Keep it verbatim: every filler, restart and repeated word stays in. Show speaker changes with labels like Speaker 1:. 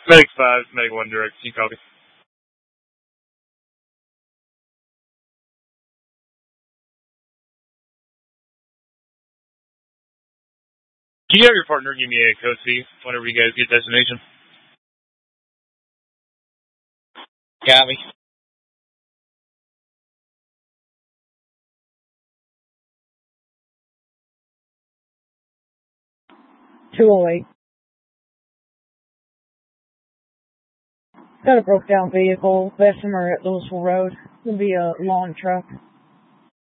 Speaker 1: Medic five, Medic one direct, you copy. Can you have your partner give me a code C whenever you guys get destination?
Speaker 2: Copy.
Speaker 3: two oh eight. Got a broke down vehicle, Bessemer at Louisville Road. It's going to be a long truck.